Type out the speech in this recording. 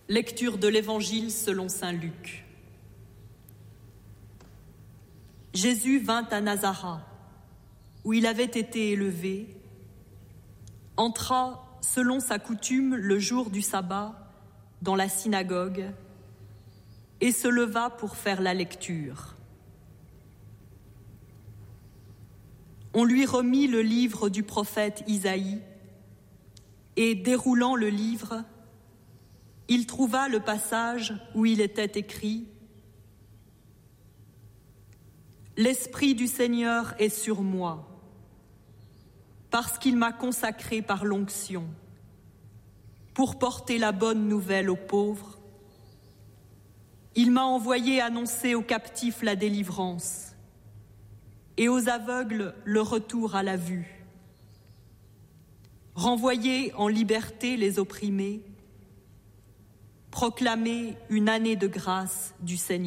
Lecture de l'Évangile selon saint Luc. Jésus vint à Nazareth, où il avait été élevé, entra selon sa coutume le jour du sabbat dans la synagogue et se leva pour faire la lecture. On lui remit le livre du prophète Isaïe et, déroulant le livre, il trouva le passage où il était écrit « L'Esprit du Seigneur est sur moi, parce qu'il m'a consacré par l'onction, pour porter la bonne nouvelle aux pauvres. Il m'a envoyé annoncer aux captifs la délivrance et aux aveugles le retour à la vue, renvoyer en liberté les opprimés, proclamer une année de grâce du Seigneur. »